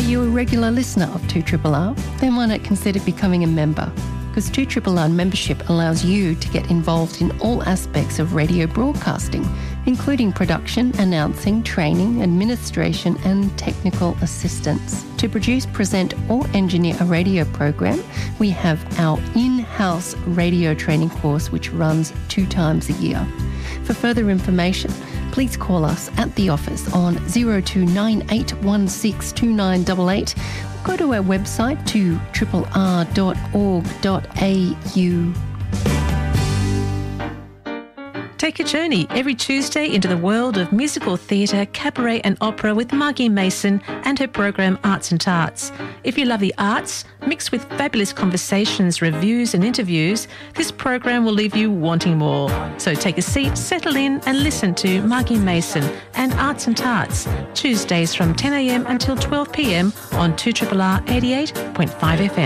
you a regular listener of 2RRR? Then why not consider becoming a member? Because 2RRR membership allows you to get involved in all aspects of radio broadcasting, including production, announcing, training, administration and technical assistance. To produce, present or engineer a radio program, we have our in-house radio training course which runs 2 times a year. For further information, please call us at the office on 0298162988. Go to our website to rrr.org.au. Take a journey every Tuesday into the world of musical theatre, cabaret and opera with Margie Mason and her program Arts and Tarts. If you love the arts, mixed with fabulous conversations, reviews and interviews, this program will leave you wanting more. So take a seat, settle in and listen to Margie Mason and Arts and Tarts, Tuesdays from 10 a.m. until 12 p.m. on 2RRR 88.5 FM.